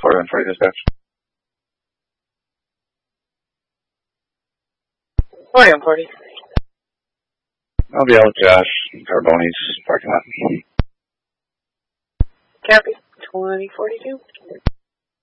4140 dispatch. 4140. I'll be out with Josh, Carboni's parking lot. Copy. 2042.